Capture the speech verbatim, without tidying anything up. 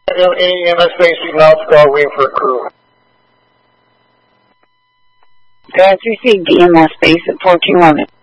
Any E M S base, we can also go waiting for a crew. That's received, E M S base at fourteen eleven.